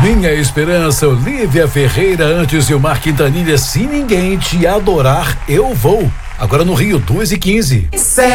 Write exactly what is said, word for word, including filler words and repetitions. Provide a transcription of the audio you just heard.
Minha Esperança, Olívia Ferreira, antes de o Mar Quintanilha, Se Ninguém Te Adorar, Eu Vou. Agora no Rio, duas e quinze.